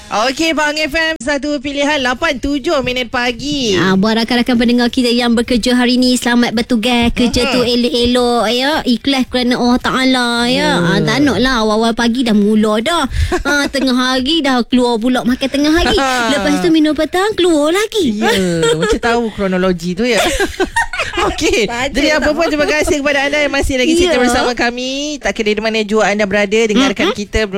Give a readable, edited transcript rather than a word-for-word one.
Okey, Bang FM, satu pilihan 8.7 minit pagi. Buat rakan-rakan pendengar kita yang bekerja hari ni, selamat bertugas. Kerja tu elok-elok ya. Ikhlas kerana Allah Ta'ala ya. Tak nak lah awal-awal pagi dah mula dah. Tengah hari dah keluar pula makan tengah hari. Lepas tu minum petang keluar lagi. Ya, macam tahu kronologi tu ya. Okey, jadi apa pun terima kasih kepada anda yang masih lagi setia bersama kami. Tak kira di mana jua anda berada, dengarkan kita